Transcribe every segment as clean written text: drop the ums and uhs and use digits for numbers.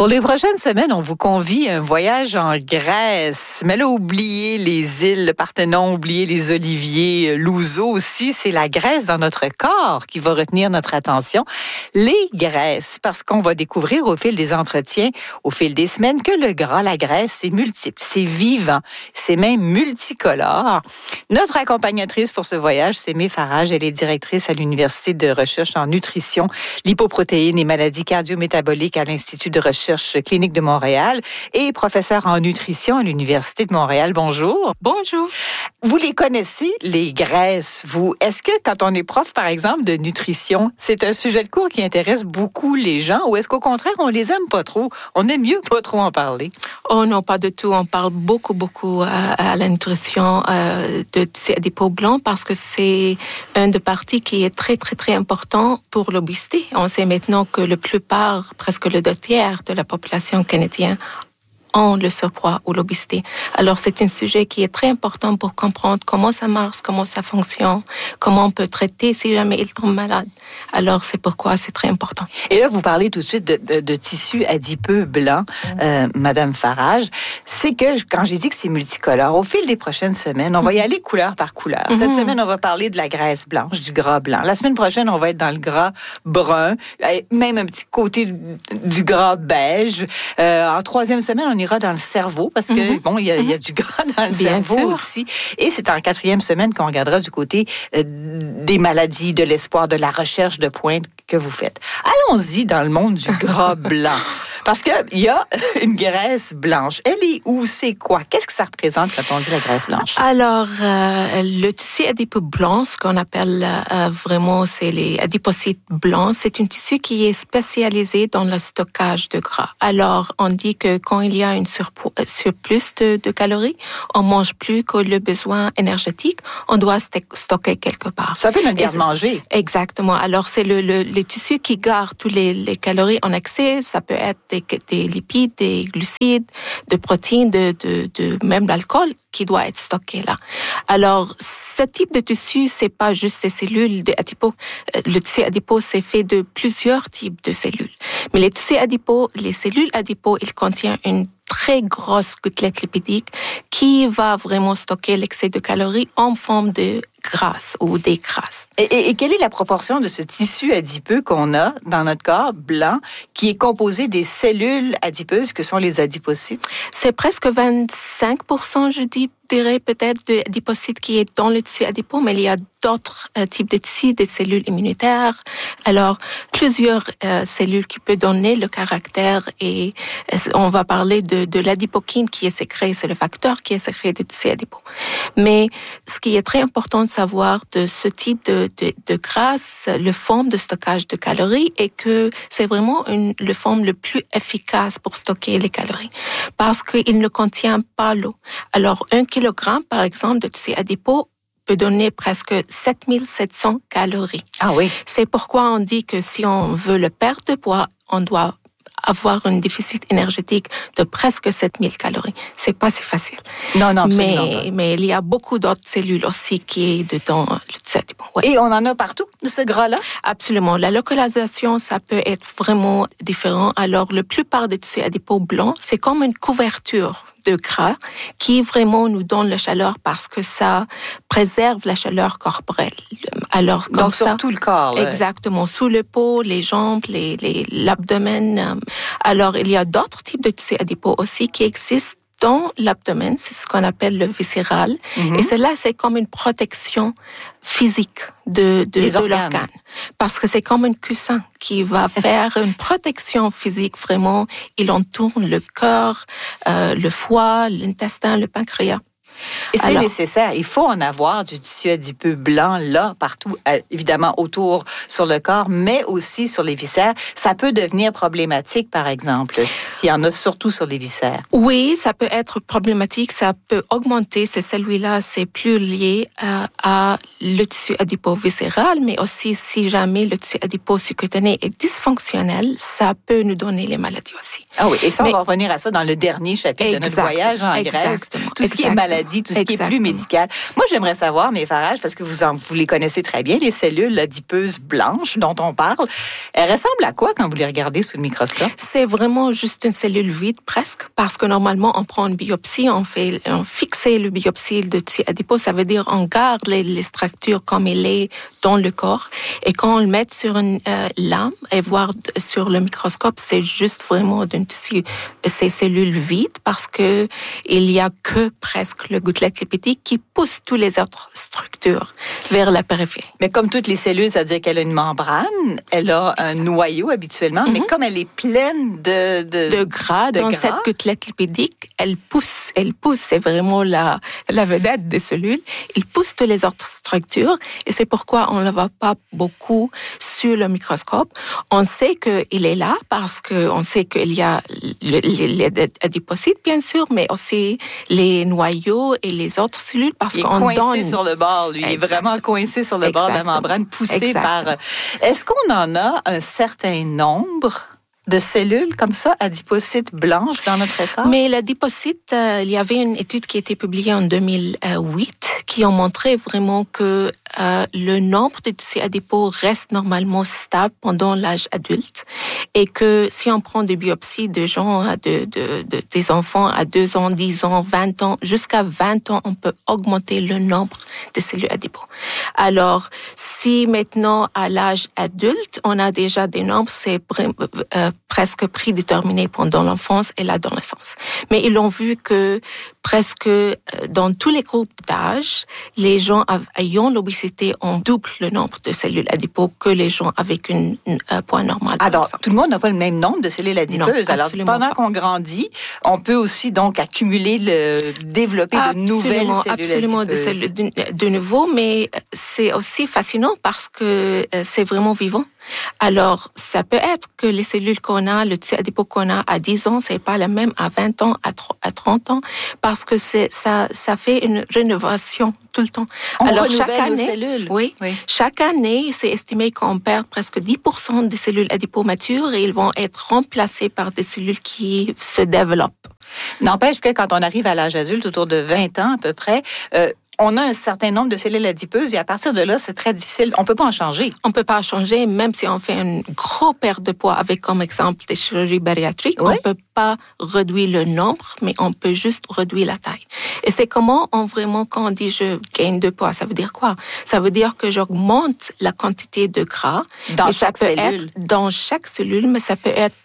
Pour les prochaines semaines, on vous convie à un voyage en Grèce. Mais là, oubliez les îles, le Parthénon, oubliez les oliviers, l'ouzo aussi. C'est la Grèce dans notre corps qui va retenir notre attention. Les graisses, parce qu'on va découvrir au fil des entretiens, au fil des semaines, que le gras, la graisse, c'est multiple, c'est vivant, c'est même multicolore. Notre accompagnatrice pour ce voyage, c'est Aimée Farage. Elle est directrice à l'Université de recherche en nutrition, lipoprotéines et maladies cardio-métaboliques à l'Institut de recherche clinique de Montréal et professeure en nutrition à l'Université de Montréal. Bonjour. Bonjour. Vous les connaissez, les graisses, vous? Est-ce que quand on est prof, par exemple, de nutrition, c'est un sujet de cours qui intéresse beaucoup les gens ou est-ce qu'au contraire, on les aime pas trop? On aime mieux pas trop en parler? Oh non, pas du tout. On parle beaucoup à la nutrition de tissus adipeux blancs parce que c'est une des parties qui est très important pour l'obésité. On sait maintenant que presque le 2/3 de la population canadienne ont le surpoids ou l'obésité. Alors, c'est un sujet qui est très important pour comprendre comment ça marche, comment ça fonctionne, comment on peut traiter si jamais ils tombent malades. Alors, c'est pourquoi c'est très important. Et là, vous parlez tout de suite de tissu adipeux blanc, Madame Farage. C'est que, quand j'ai dit que c'est multicolore, au fil des prochaines semaines, on va y aller couleur par couleur. Cette semaine, on va parler de la graisse blanche, du gras blanc. La semaine prochaine, on va être dans le gras brun, même un petit côté du gras beige. En troisième semaine, on ira dans le cerveau, parce que, bon, il y a du gras dans le cerveau aussi. Et c'est en quatrième semaine qu'on regardera du côté des maladies, de l'espoir, de la recherche de pointe que vous faites. Allons-y dans le monde du gras blanc. Parce qu'il y a une graisse blanche. Elle est où? C'est quoi? Qu'est-ce que ça représente quand on dit la graisse blanche? Alors, le tissu adipeux blanc, ce qu'on appelle vraiment, c'est les adipocytes blancs, c'est un tissu qui est spécialisé dans le stockage de gras. Alors, on dit que quand il y a une surplus de calories, on mange plus que le besoin énergétique, on doit stocker quelque part. Ça peut nous garde-manger. Exactement. Alors, c'est les tissus qui gardent tous les calories en excès. Ça peut être des lipides, des glucides, des protéines, même l'alcool qui doit être stocké là. Alors, ce type de tissu, c'est pas juste des cellules adipeux. Le tissu adipeux, c'est fait de plusieurs types de cellules. Mais les tissus adipeux, les cellules adipeux, ils contiennent une très grosse gouttelette lipidique qui va vraiment stocker l'excès de calories en forme de graisse ou des grasses. Et quelle est la proportion de ce tissu adipeux qu'on a dans notre corps blanc qui est composé des cellules adipeuses que sont les adipocytes? C'est presque 25%, je dirais peut-être, d'adipocytes qui est dans le tissu adipeux, mais il y a d'autres types de tissus, des cellules immunitaires. Alors, plusieurs cellules qui peuvent donner le caractère et on va parler de l'adipokine qui est sécrété, c'est le facteur qui est sécrété du tissu adipeux. Mais ce qui est très important de savoir de ce type de graisse, le forme de stockage de calories est que c'est vraiment le forme le plus efficace pour stocker les calories parce qu'il ne contient pas l'eau. Alors, 1 kilogramme, par exemple, de tissu adipeux peut donner presque 7700 calories. Ah oui. C'est pourquoi on dit que si on veut le perdre de poids, on doit avoir un déficit énergétique de presque 7000 calories. C'est pas si facile. Non, mais il y a beaucoup d'autres cellules aussi qui est dedans le tissu adipeux. Ouais. Et on en a partout de ce gras-là? Absolument. La localisation, ça peut être vraiment différent. Alors, la plupart des tissus adipeux blancs, c'est comme une couverture de gras qui vraiment nous donne la chaleur parce que ça préserve la chaleur corporelle. Alors, comme donc, ça, sur tout le corps. Là. Exactement. Sous le peau, les jambes, l'abdomen. Alors, il y a d'autres types de tissus adipeux aussi qui existent dans l'abdomen. C'est ce qu'on appelle le viscéral. Et cela, c'est comme une protection physique de l'organe. Parce que c'est comme un coussin qui va faire une protection physique vraiment. Il entoure le cœur, le foie, l'intestin, le pancréas. Et c'est nécessaire. Il faut en avoir du tissu adipeux blanc là, partout, évidemment autour sur le corps, mais aussi sur les viscères. Ça peut devenir problématique, par exemple, s'il y en a surtout sur les viscères. Oui, ça peut être problématique. Ça peut augmenter. Celui-là, c'est plus lié à le tissu adipeux viscéral, mais aussi si jamais le tissu adipeux sous-cutané est dysfonctionnel, ça peut nous donner les maladies aussi. Ah oui, et ça, on va revenir à ça dans le dernier chapitre de notre voyage en Grèce. Tout ce qui est maladie maladie, tout ce qui est plus médical. Moi, j'aimerais savoir, mes Farage, parce que vous les connaissez très bien, les cellules adipeuses blanches dont on parle, elles ressemblent à quoi quand vous les regardez sous le microscope? C'est vraiment juste une cellule vide, presque, parce que normalement, on prend une biopsie, on fixe le biopsie de tissu adipeux, ça veut dire on garde les structures comme il est dans le corps, et quand on le met sur une lame et voir sur le microscope, c'est juste vraiment ces cellules vides, parce que il y a que presque le gouttelette lipidique qui pousse toutes les autres structures vers la périphérie. Mais comme toutes les cellules, c'est-à-dire qu'elle a une membrane, elle a un noyau habituellement, mais comme elle est pleine de gras dans cette gouttelette lipidique, elle pousse, c'est vraiment la vedette des cellules, il pousse toutes les autres structures, et c'est pourquoi on ne le voit pas beaucoup sur le microscope. On sait qu'il est là, parce qu'on sait qu'il y a les adipocytes, bien sûr, mais aussi les noyaux et les autres cellules, parce qu'on donne... Il est coincé sur le bord, lui. Il est vraiment coincé sur le bord de la membrane, poussé par... Est-ce qu'on en a un certain nombre de cellules comme ça, adipocytes blanches dans notre corps? Mais l'adipocyte, il y avait une étude qui a été publiée en 2008 qui a montré vraiment que le nombre de tissus adipeux reste normalement stable pendant l'âge adulte, et que si on prend des biopsies de gens, des enfants à 2 ans, 10 ans, 20 ans, jusqu'à 20 ans, on peut augmenter le nombre de cellules adipeux. Alors, si maintenant à l'âge adulte, on a déjà des nombres, c'est presque prédéterminé pendant l'enfance et l'adolescence. Mais ils ont vu que presque dans tous les groupes d'âge, les gens ayant l'obésité ont double le nombre de cellules adipeuses que les gens avec un poids normal. Alors, tout le monde n'a pas le même nombre de cellules adipeuses. Non, alors, pendant qu'on grandit, on peut aussi donc accumuler, développer de nouvelles cellules adipeuses. De nouveau, mais c'est aussi fascinant parce que c'est vraiment vivant. Alors, ça peut être que les cellules qu'on a, le tissu adipeux qu'on a à 10 ans, c'est pas la même à 20 ans, à 30 ans, parce que ça fait une rénovation tout le temps. Alors, chaque année, cellules. Oui. Chaque année, c'est estimé qu'on perd presque 10% des cellules adipeux matures, et ils vont être remplacés par des cellules qui se développent. N'empêche que quand on arrive à l'âge adulte, autour de 20 ans à peu près, on a un certain nombre de cellules adipeuses, et à partir de là, c'est très difficile. On ne peut pas en changer. On ne peut pas en changer, même si on fait une grosse perte de poids avec, comme exemple, des chirurgies bariatriques. Oui. On ne peut pas réduire le nombre, mais on peut juste réduire la taille. Et c'est comment quand on dit je gagne de poids, ça veut dire quoi? Ça veut dire que j'augmente la quantité de gras. Dans chaque cellule. Dans chaque cellule, mais ça peut être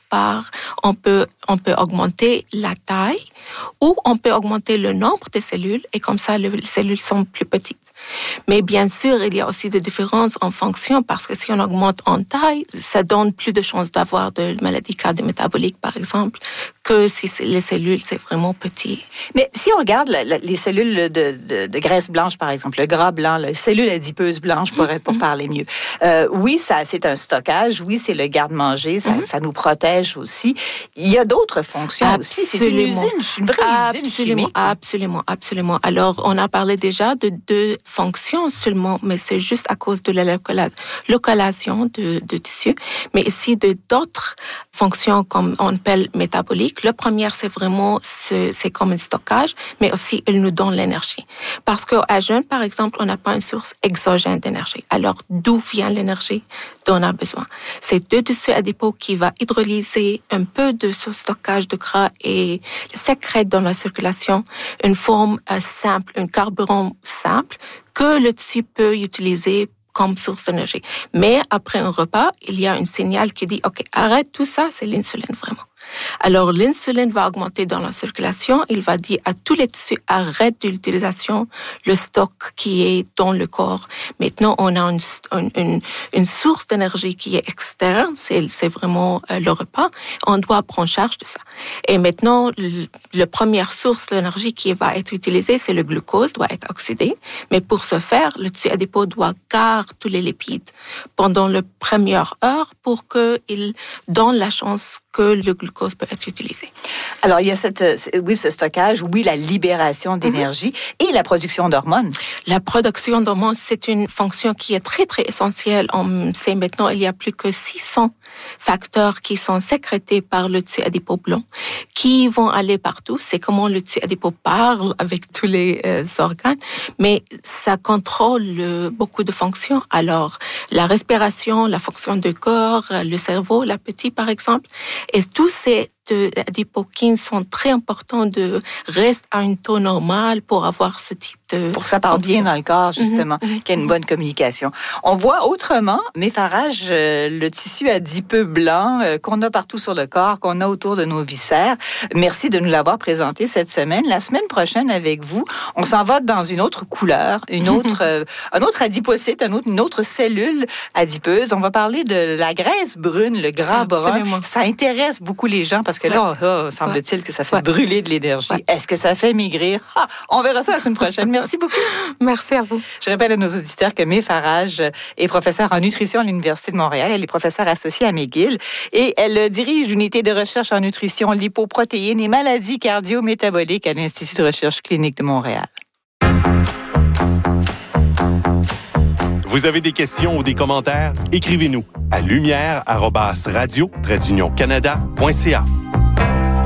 on peut augmenter la taille, ou on peut augmenter le nombre de cellules, et comme ça, les cellules sont plus petites. Mais bien sûr, il y a aussi des différences en fonction, parce que si on augmente en taille, ça donne plus de chances d'avoir de maladies cardio-métaboliques, par exemple, que si les cellules, c'est vraiment petit. Mais si on regarde les cellules de graisse blanche, par exemple, le gras blanc, les cellules adipeuses blanches, pour parler mieux. Oui, c'est un stockage. Oui, c'est le garde-manger. Ça nous protège aussi. Il y a d'autres fonctions aussi. C'est une vraie usine chimique. Absolument. Alors, on a parlé déjà de 2 fonctions seulement, mais c'est juste à cause de la localisation de tissu, mais aussi d'autres fonctions comme on appelle métaboliques. Le premier, c'est vraiment, c'est comme un stockage, mais aussi il nous donne l'énergie. Parce qu'à jeun, par exemple, on n'a pas une source exogène d'énergie. Alors, d'où vient l'énergie dont on a besoin? C'est 2 tissus adipeux qui va hydrolyser un peu de ce stockage de gras et sécrète dans la circulation une forme simple, un carburant simple que le tissu peut utiliser comme source d'énergie. Mais après un repas, il y a un signal qui dit « OK, arrête tout ça, c'est l'insuline vraiment ». Alors, l'insuline va augmenter dans la circulation. Il va dire à tous les tissus, arrête de l'utilisation, le stock qui est dans le corps. Maintenant, on a une source d'énergie qui est externe, c'est vraiment le repas. On doit prendre charge de ça. Et maintenant, la première source d'énergie qui va être utilisée, c'est le glucose, doit être oxydé. Mais pour ce faire, le tissu adipeux doit garder tous les lipides pendant la première heure pour qu'il donne la chance que le glucose glucose peut être utilisé. Alors, il y a ce stockage, la libération d'énergie et la production d'hormones. La production d'hormones, c'est une fonction qui est très, très essentielle. On sait maintenant, il y a plus que 600 facteurs qui sont sécrétés par le tissu adipeux blanc, qui vont aller partout. C'est comment le tissu adipeux parle avec tous les organes, mais ça contrôle beaucoup de fonctions. Alors, la respiration, la fonction du corps, le cerveau, l'appétit, par exemple, et tous ces adipokines sont très importants de rester à un taux normal pour avoir ce type de pour que ça parte bien dans le corps, justement, qu'il y ait une bonne communication. On voit autrement, mais Farage, le tissu adipeux blanc qu'on a partout sur le corps, qu'on a autour de nos viscères. Merci de nous l'avoir présenté cette semaine. La semaine prochaine, avec vous, on s'en va dans une autre couleur, un autre adipocyte, une autre cellule adipeuse. On va parler de la graisse brune, le gras brun. Ça intéresse beaucoup les gens parce que là, semble-t-il que ça fait brûler de l'énergie. Est-ce que ça fait maigrir? On verra ça la semaine prochaine. Merci beaucoup. Merci à vous. Je rappelle à nos auditeurs que May Farage est professeure en nutrition à l'Université de Montréal. Elle est professeure associée à McGill et elle dirige l'unité de recherche en nutrition, lipoprotéines et maladies cardio-métaboliques à l'Institut de recherche clinique de Montréal. Vous avez des questions ou des commentaires? Écrivez-nous à lumière@radio-canada.ca.